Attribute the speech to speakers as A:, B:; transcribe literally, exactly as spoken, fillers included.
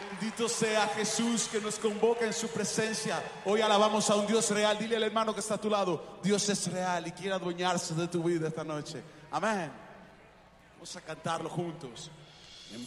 A: Bendito sea Jesús que nos convoca en su presencia. Hoy alabamos a un Dios real. Dile al hermano que está a tu lado: Dios es real y quiere adueñarse de tu vida esta noche. Amén. Vamos a cantarlo juntos.